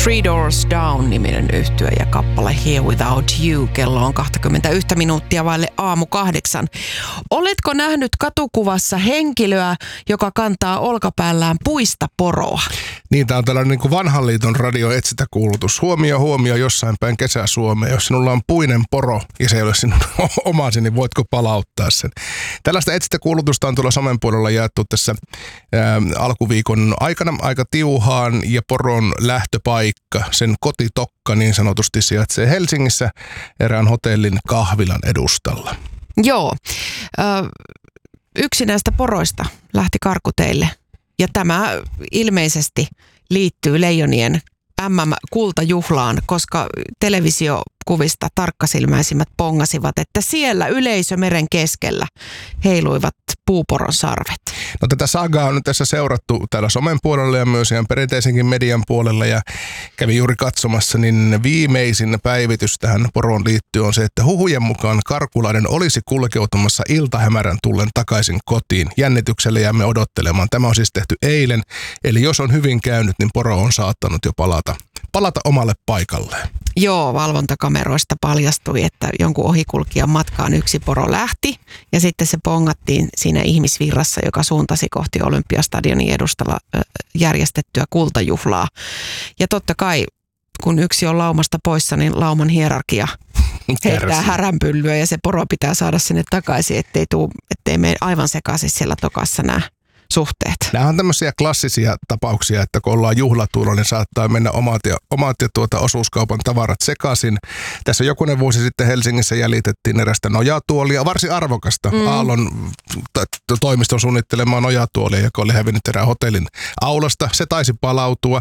Three Doors Down-niminen yhtye ja kappale Here Without You. Kello on 21 minuuttia vaille 7:08. Oletko nähnyt katukuvassa henkilöä, joka kantaa olkapäällään puista poroa? Niin, tämä on tällainen niin kuin vanhan liiton radioetsintäkuulutus. Huomio jossain päin Kesä-Suomea. Jos sinulla on puinen poro ja se ei ole sinun omasi, niin voitko palauttaa sen? Tällaista etsintäkuulutusta on tuolla somen puolella jaettu tässä alkuviikon aikana aika tiuhaan, ja poron lähtöpaikka, sen kotitokka niin sanotusti, sijaitsee Helsingissä erään hotellin kahvilan edustalla. Joo, yksi näistä poroista lähti karkuteille, ja tämä ilmeisesti liittyy Leijonien MM-kultajuhlaan, koska televisiokuvista tarkkasilmäisimmät pongasivat, että siellä yleisö meren keskellä heiluivat puuporon sarvet. No, tätä sagaa on nyt tässä seurattu täällä somen puolella ja myös ihan perinteisenkin median puolella, ja kävin juuri katsomassa, niin viimeisin päivitys tähän poroon liittyy on se, että huhujen mukaan karkulainen olisi kulkeutumassa iltahämärän tullen takaisin kotiin. Jännityksellä jäämme odottelemaan. Tämä on siis tehty eilen, eli jos on hyvin käynyt, niin poro on saattanut jo palata omalle paikalleen. Joo, valvontakameroista paljastui, että jonkun ohikulkijan matkaan yksi poro lähti ja sitten se pongattiin siinä ihmisvirrassa, joka suuntasi kohti Olympiastadionin edustalla järjestettyä kultajuhlaa. Ja totta kai, kun yksi on laumasta poissa, niin lauman hierarkia heittää häränpyllyä ja se poro pitää saada sinne takaisin, ettei mene aivan sekaisin siellä tokassa nämä suhteet. Nämä on tämmöisiä klassisia tapauksia, että kun ollaan juhlatuulla, niin saattaa mennä omat osuuskaupan tavarat sekaisin. Tässä jokunen vuosi sitten Helsingissä jäljitettiin erästä nojatuolia, varsin arvokasta Aallon toimiston suunnittelemaa nojatuolia, joka oli hävinnyt erään hotellin aulasta. Se taisi palautua.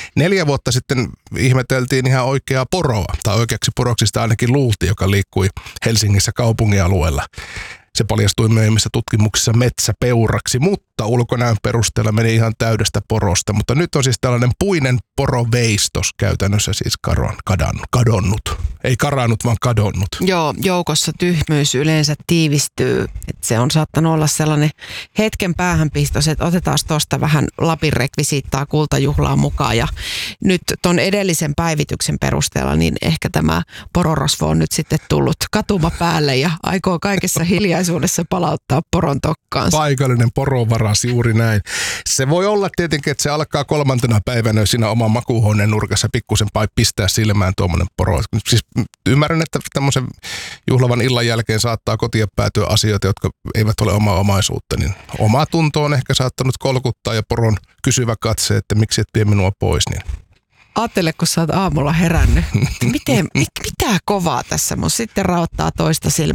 4 vuotta sitten ihmeteltiin ihan oikeaa poroa, tai oikeaksi poroksi sitä ainakin luultiin, joka liikkui Helsingissä kaupunginalueella. Se paljastui myöhemmissä tutkimuksissa metsäpeuraksi, mutta ulkonäön perusteella meni ihan täydestä porosta. Mutta nyt on siis tällainen puinen poroveistos käytännössä siis kadonnut. Ei karannut, vaan kadonnut. Joo, joukossa tyhmyys yleensä tiivistyy. Että se on saattanut olla sellainen hetken päähänpistos, että otetaan tuosta vähän Lapin rekvisiittaa kultajuhlaan mukaan. Ja nyt ton edellisen päivityksen perusteella, niin ehkä tämä pororosvo on nyt sitten tullut katuma päälle ja aikoo kaikessa hiljaisuudessa palauttaa poron tokkaansa. Paikallinen porovaras, juuri näin. Se voi olla tietenkin, että se alkaa 3. päivänä siinä oman makuuhuoneen nurkassa pikkusen pistää silmään tuommoinen poro. Siis ymmärrän, että tämmöisen juhlavan illan jälkeen saattaa kotiin päätyä asioita, jotka eivät ole omaa omaisuutta, niin oma tunto on ehkä saattanut kolkuttaa ja poron kysyvä katse, että miksi et vie minua pois. Niin. Ajattele, kun sä oot aamulla herännyt. Mitä kovaa tässä mun sitten raottaa toista silmää.